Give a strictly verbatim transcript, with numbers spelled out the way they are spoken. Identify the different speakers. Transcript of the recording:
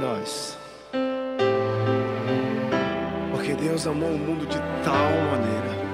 Speaker 1: nós. Porque Deus amou o mundo de tal maneira